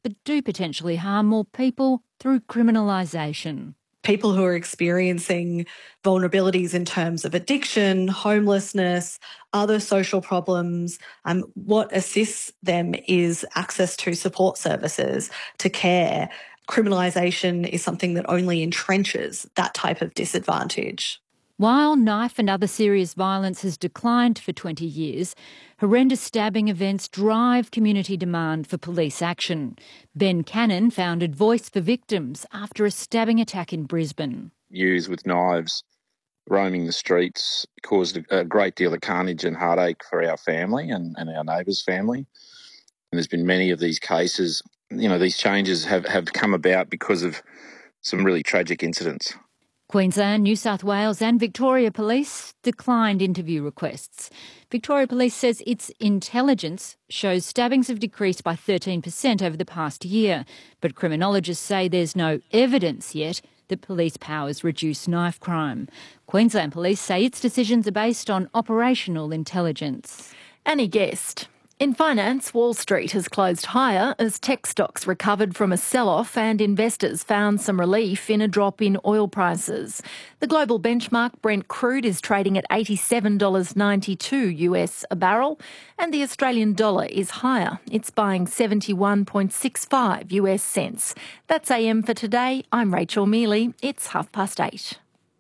but do potentially harm more people through criminalisation. People who are experiencing vulnerabilities in terms of addiction, homelessness, other social problems, what assists them is access to support services, to care. Criminalisation is something that only entrenches that type of disadvantage. While knife and other serious violence has declined for 20 years, horrendous stabbing events drive community demand for police action. Ben Cannon founded Voice for Victims after a stabbing attack in Brisbane. Youths with knives roaming the streets caused a great deal of carnage and heartache for our family and our neighbours' family. And there's been many of these cases. You know, these changes have come about because of some really tragic incidents. Queensland, New South Wales and Victoria Police declined interview requests. Victoria Police says its intelligence shows stabbings have decreased by 13% over the past year, but criminologists say there's no evidence yet that police powers reduce knife crime. Queensland Police say its decisions are based on operational intelligence. Annie Guest. In finance, Wall Street has closed higher as tech stocks recovered from a sell-off and investors found some relief in a drop in oil prices. The global benchmark Brent crude is trading at $87.92 US a barrel, and the Australian dollar is higher. It's buying 71.65 US cents. That's AM for today. I'm Rachel Mealy. It's 8:30.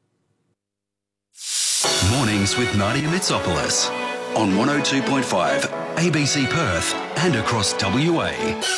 Mornings with Nadia Mitsopoulos on 102.5 ABC Perth and across WA.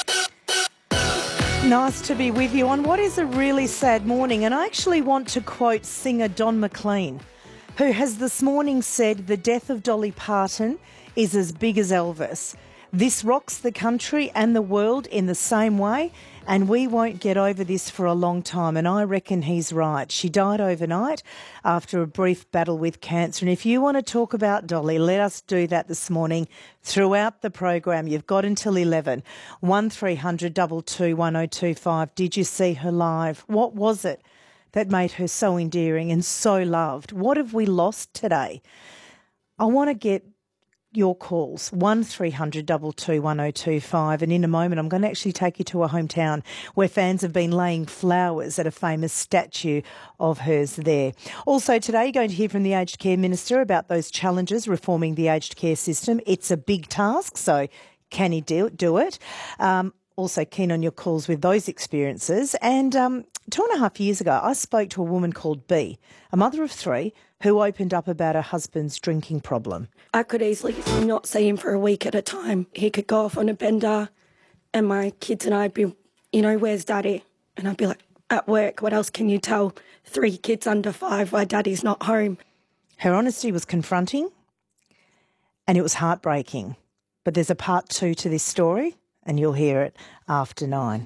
Nice to be with you on what is a really sad morning, and I actually want to quote singer Don McLean, who has this morning said the death of Dolly Parton is as big as Elvis. This rocks the country and the world in the same way, and we won't get over this for a long time, and I reckon he's right. She died overnight after a brief battle with cancer, and if you want to talk about Dolly, let us do that this morning throughout the program. You've got until 11. 1300 22 1025. Did you see her live? What was it that made her so endearing and so loved? What have we lost today? I want to get your calls, 1300 22 1025, and in a moment I'm going to actually take you to a hometown where fans have been laying flowers at a famous statue of hers there. Also today you're going to hear from the Aged Care Minister about those challenges reforming the aged care system. It's a big task, so can he do it? Also keen on your calls with those experiences. And 2.5 years ago, I spoke to a woman called B, a mother of three, who opened up about her husband's drinking problem. I could easily not see him for a week at a time. He could go off on a bender and my kids and I'd be, where's Daddy? And I'd be like, at work. What else can you tell 3 kids under 5 why Daddy's not home? Her honesty was confronting and it was heartbreaking. But there's a part 2 to this story, and you'll hear it after 9.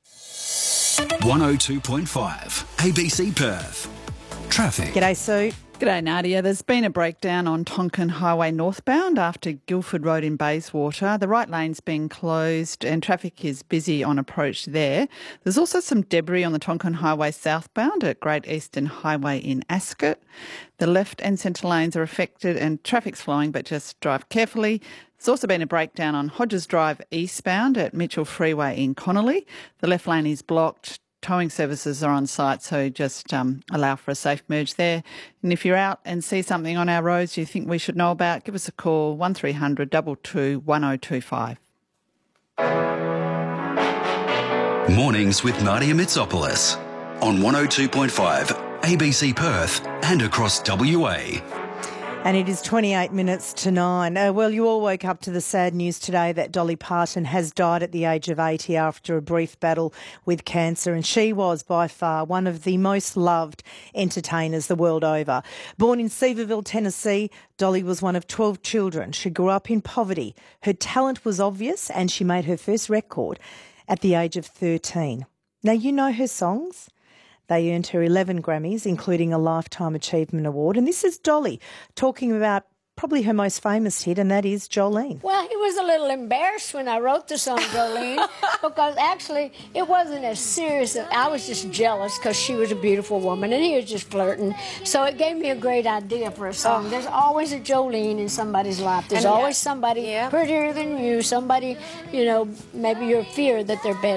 102.5 ABC Perth. Traffic. G'day, Sue. G'day, Nadia. There's been a breakdown on Tonkin Highway northbound after Guildford Road in Bayswater. The right lane's been closed and traffic is busy on approach there. There's also some debris on the Tonkin Highway southbound at Great Eastern Highway in Ascot. The left and centre lanes are affected and traffic's flowing, but just drive carefully. There's also been a breakdown on Hodges Drive eastbound at Mitchell Freeway in Connolly. The left lane is blocked. Towing services are on site, so just allow for a safe merge there. And if you're out and see something on our roads you think we should know about, give us a call, 1300 22 1025. Mornings with Nadia Mitsopoulos on 102.5 ABC Perth and across WA. And it is 28 minutes to 9. Well, you all woke up to the sad news today that Dolly Parton has died at the age of 80 after a brief battle with cancer, and she was by far one of the most loved entertainers the world over. Born in Sevierville, Tennessee, Dolly was one of 12 children. She grew up in poverty. Her talent was obvious and she made her first record at the age of 13. Now, you know her songs. They earned her 11 Grammys, including a Lifetime Achievement Award. And this is Dolly talking about probably her most famous hit, and that is Jolene. Well, he was a little embarrassed when I wrote the song Jolene because actually it wasn't as serious. I was just jealous because she was a beautiful woman and he was just flirting. So it gave me a great idea for a song. There's always a Jolene in somebody's life. There's always somebody prettier than you, somebody, maybe you fear that they're better.